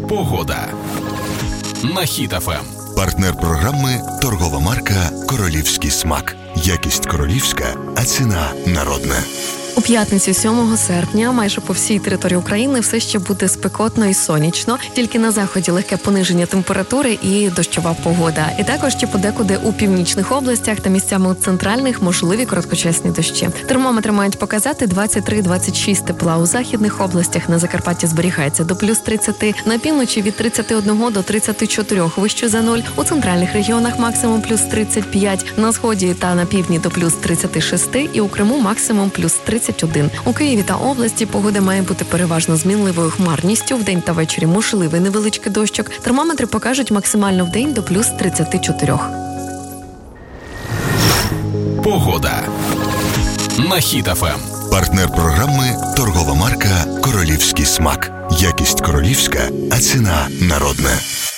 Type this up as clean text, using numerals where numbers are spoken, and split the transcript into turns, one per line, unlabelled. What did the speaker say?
Погода на Хіт ФМ.
Партнер програми – торгова марка «Королівський смак». Якість королівська, а ціна народна.
У п'ятницю 7 серпня майже по всій території України все ще буде спекотно і сонячно, тільки на заході легке пониження температури і дощова погода. І також ще подекуди у північних областях та місцями у центральних можливі короткочасні дощі. Термометри мають показати 23-26 тепла. У західних областях на Закарпатті зберігається до плюс 30, на півночі від 31 до 34 вище за 0, у центральних регіонах максимум плюс 35, на сході та на півдні до плюс 36 і у Криму максимум плюс 31. У Києві та області погода має бути переважно змінливою хмарністю. Вдень та ввечері можливий невеличкий дощик. Термометри покажуть максимально вдень до плюс 34.
Погода на Хіт ФМ.
Партнер програми – торгова марка «Королівський смак». Якість королівська, а ціна народна.